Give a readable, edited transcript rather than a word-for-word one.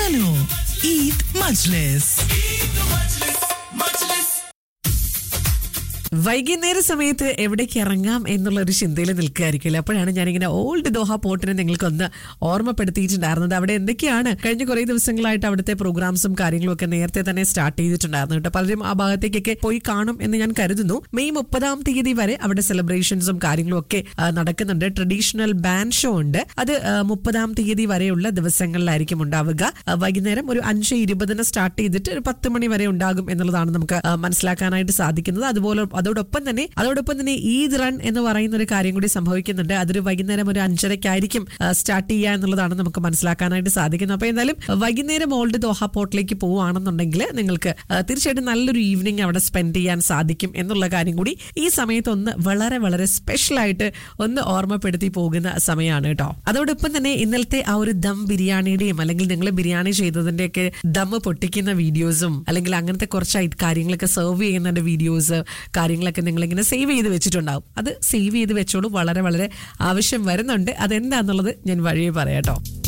Chalo Eid Majlis. വൈകുന്നേര സമയത്ത് എവിടേക്ക് ഇറങ്ങാം എന്നുള്ള ഒരു ചിന്തയിൽ നിൽക്കുകയായിരിക്കില്ല. അപ്പോഴാണ് ഞാനിങ്ങനെ ഓൾഡ് ദോഹ പോർട്ടിനെ നിങ്ങൾക്കൊന്ന് ഓർമ്മപ്പെടുത്തിയിട്ടുണ്ടായിരുന്നത്. അവിടെ എന്തൊക്കെയാണ് കഴിഞ്ഞ കുറേ ദിവസങ്ങളായിട്ട് അവിടുത്തെ പ്രോഗ്രാംസും കാര്യങ്ങളും ഒക്കെ നേരത്തെ തന്നെ സ്റ്റാർട്ട് ചെയ്തിട്ടുണ്ടായിരുന്നു കേട്ടോ. പലരും ആ ഭാഗത്തേക്കൊക്കെ പോയി കാണും എന്ന് ഞാൻ കരുതുന്നു. മെയ് 30 വരെ അവിടെ സെലിബ്രേഷൻസും കാര്യങ്ങളും ഒക്കെ നടക്കുന്നുണ്ട്. ട്രഡീഷണൽ ബാൻഡ് ഷോ ഉണ്ട്. അത് 30 വരെയുള്ള ദിവസങ്ങളിലായിരിക്കും ഉണ്ടാവുക. വൈകുന്നേരം ഒരു 5:20 സ്റ്റാർട്ട് ചെയ്തിട്ട് ഒരു 10 മണി വരെ ഉണ്ടാകും എന്നുള്ളതാണ് നമുക്ക് മനസ്സിലാക്കാനായിട്ട് സാധിക്കുന്നത്. അതോടൊപ്പം തന്നെ ഈദ് റൺ എന്ന് പറയുന്ന ഒരു കാര്യം കൂടി സംഭവിക്കുന്നുണ്ട്. അതൊരു വൈകുന്നേരം ഒരു 5:30 സ്റ്റാർട്ട് ചെയ്യുക എന്നുള്ളതാണ് നമുക്ക് മനസ്സിലാക്കാനായിട്ട് സാധിക്കുന്നത്. അപ്പൊ എന്തായാലും വൈകുന്നേരം ഓൾഡ് ദോഹ പോർട്ടിലേക്ക് പോവുകയാണെന്നുണ്ടെങ്കിൽ നിങ്ങൾക്ക് തീർച്ചയായിട്ടും നല്ലൊരു ഈവനിങ് അവിടെ സ്പെൻഡ് ചെയ്യാൻ സാധിക്കും എന്നുള്ള കാര്യം കൂടി ഈ സമയത്ത് ഒന്ന് വളരെ വളരെ സ്പെഷ്യൽ ആയിട്ട് ഒന്ന് ഓർമ്മപ്പെടുത്തി പോകുന്ന സമയമാണ് കേട്ടോ. അതോടൊപ്പം തന്നെ ഇന്നലത്തെ ആ ഒരു ദം ബിരിയാണിയുടെയും അല്ലെങ്കിൽ നിങ്ങൾ ബിരിയാണി ചെയ്തതിന്റെ ഒക്കെ ദം പൊട്ടിക്കുന്ന വീഡിയോസും അല്ലെങ്കിൽ അങ്ങനത്തെ കുറച്ച് കാര്യങ്ങളൊക്കെ സെർവ് ചെയ്യുന്നതിന്റെ വീഡിയോസ് കാര്യങ്ങളൊക്കെ നിങ്ങളിങ്ങനെ സേവ് ചെയ്ത് വെച്ചിട്ടുണ്ടാവും. അത് സേവ് ചെയ്ത് വെച്ചോളൂ. വളരെ വളരെ ആവശ്യം വരുന്നുണ്ട്. അതെന്താന്നുള്ളത് ഞാൻ വഴിയെ പറയാം കേട്ടോ.